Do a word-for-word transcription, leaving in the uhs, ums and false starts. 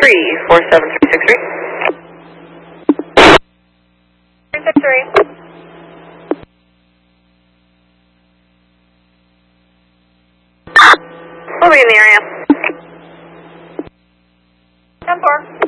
three four seven three six three. three six three. We'll be in the area. ten four.